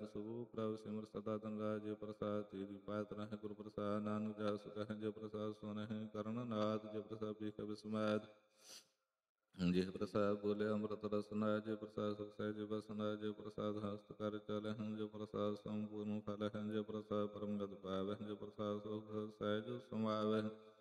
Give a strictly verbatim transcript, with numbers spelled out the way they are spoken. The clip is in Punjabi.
ਸੁਭੂ ਪ੍ਰਭ ਸਿਮਰ ਸਦਾ ਤਨ ਰਾਜ ਪ੍ਰਸਾਦ ਤੇਰੀ ਪਾਤ ਰਹਿ ਗੁਰ ਪ੍ਰਸਾਦ ਨਾਨਕ ਜਸ ਕਹਿ ਜੇ ਪ੍ਰਸਾਦ ਸੁਨਹਿ ਕਰਨ ਨਾਦ ਜੇ ਪ੍ਰਸਾਦ ਪੀਖ ਬਿਸਮੈਦ ਜੇ ਪ੍ਰਸਾਦ ਬੋਲੇ ਅੰਮ੍ਰਿਤ ਰਸਨਾ ਜੇ ਪ੍ਰਸਾਦ ਸੁਖ ਸਹਿ ਜੇ ਬਸਨਾ ਜੇ ਪ੍ਰਸਾਦ ਹਸਤ ਕਰ ਚਲੇ ਹਨ ਜੇ ਪ੍ਰਸਾਦ ਸੰਪੂਰਨ ਫਲ ਹੈ ਜੇ ਪ੍ਰਸਾਦ ਪਰਮ ਗਤ ਪਾਵੈ ਜੇ ਪ੍ਰਸਾਦ ਸੁਖ ਸਹਿਜ ਸਮਾਵੈ